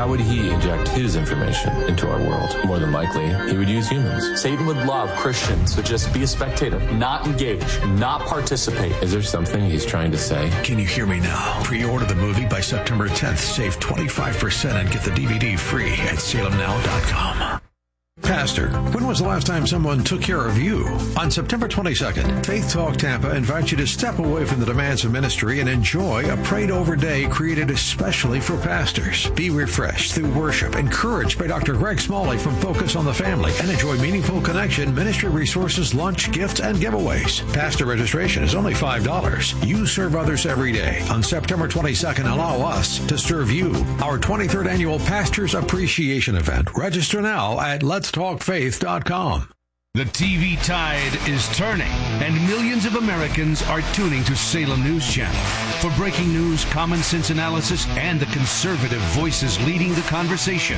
how would he inject his information into our world? More than likely, he would use humans. Satan would love Christians to just be a spectator, not engage, not participate. Is there something he's trying to say? Can you hear me now? Pre-order the movie by September 10th. Save 25% and get the DVD free at salemnow.com. Pastor, when was the last time someone took care of you? On September 22nd, Faith Talk Tampa invites you to step away from the demands of ministry and enjoy a prayed-over day created especially for pastors. Be refreshed through worship, encouraged by Dr. Greg Smalley from Focus on the Family, and enjoy meaningful connection, ministry resources, lunch, gifts, and giveaways. Pastor registration is only $5. You serve others every day. On September 22nd, allow us to serve you. Our 23rd annual Pastors Appreciation Event. Register now at letstalkfaith.com. The TV tide is turning, and millions of Americans are tuning to Salem News Channel. For breaking news, common sense analysis, and the conservative voices leading the conversation,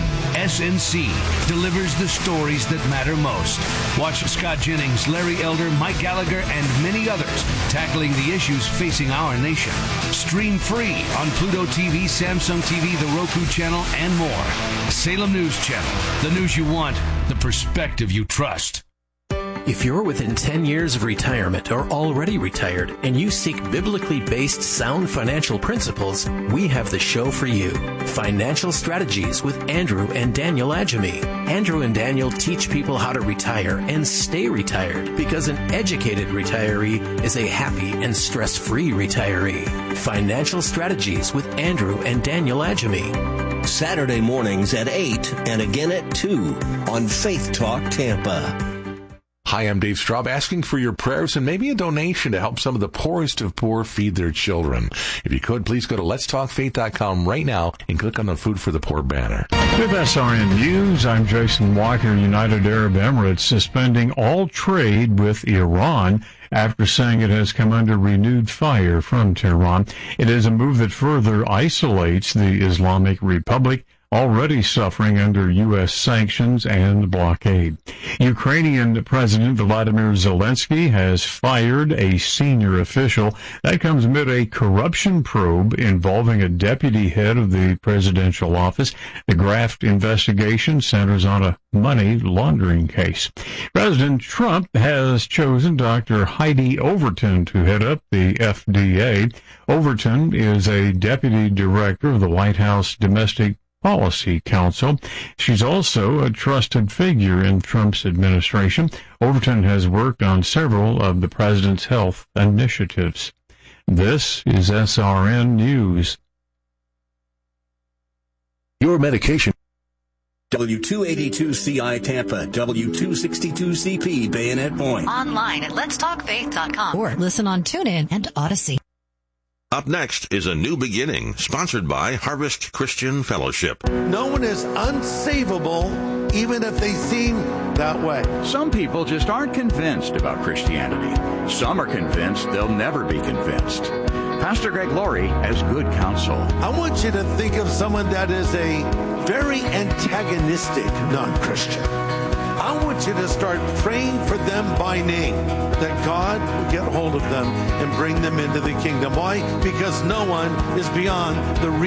SNC delivers the stories that matter most. Watch Scott Jennings, Larry Elder, Mike Gallagher, and many others tackling the issues facing our nation. Stream free on Pluto TV, Samsung TV, the Roku channel, and more. Salem News Channel, the news you want, the perspective you trust. If you're within 10 years of retirement or already retired and you seek biblically based sound financial principles, we have the show for you. Financial Strategies with Andrew and Daniel Adjemi. Andrew and Daniel teach people how to retire and stay retired because an educated retiree is a happy and stress-free retiree. Financial Strategies with Andrew and Daniel Adjemi. Saturday mornings at 8 and again at 2 on Faith Talk Tampa. Hi, I'm Dave Straub, asking for your prayers and maybe a donation to help some of the poorest of poor feed their children. If you could, please go to letstalkfaith.com right now and click on the Food for the Poor banner. With SRN News, I'm Jason Walker. United Arab Emirates suspending all trade with Iran after saying it has come under renewed fire from Tehran. It is a move that further isolates the Islamic Republic, already suffering under U.S. sanctions and blockade. Ukrainian President Vladimir Zelensky has fired a senior official. That comes amid a corruption probe involving a deputy head of the presidential office. The graft investigation centers on a money laundering case. President Trump has chosen Dr. Heidi Overton to head up the FDA. Overton is a deputy director of the White House Domestic Policy Council. She's also a trusted figure in Trump's administration. Overton has worked on several of the president's health initiatives. This is SRN News. Your medication. W282CI Tampa, W262CP Bayonet Point. Online at letstalkfaith.com or listen on TuneIn and Odyssey. Up next is A New Beginning, sponsored by Harvest Christian Fellowship. No one is unsavable, even if they seem that way. Some people just aren't convinced about Christianity. Some are convinced they'll never be convinced. Pastor Greg Laurie has good counsel. I want you to think of someone that is a very antagonistic non-Christian. I want you to start praying for them by name, that God will get hold of them and bring them into the kingdom. Why? Because no one is beyond the